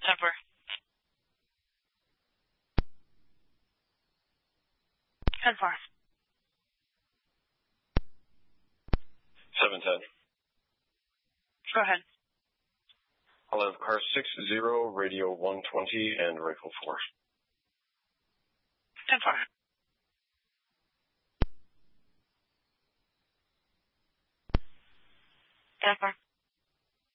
10-4. 10-4. 710. Go ahead. I'll have car 60, radio 120, and rifle 4. 10-4. 10-4.